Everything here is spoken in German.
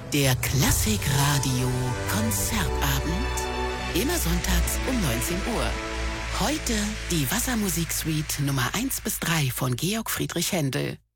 Der Klassikradio Konzertabend. Immer sonntags um 19 Uhr. Heute die Wassermusik-Suite Nummer 1 bis 3 von Georg Friedrich Händel.